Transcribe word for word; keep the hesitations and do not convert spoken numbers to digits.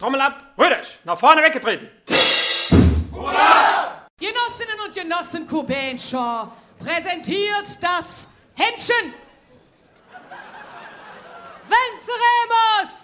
Trommel ab, rührt nach vorne weggetreten. Hurra! Genossinnen und Genossen Kubenscher präsentiert das Händchen. Venceremos!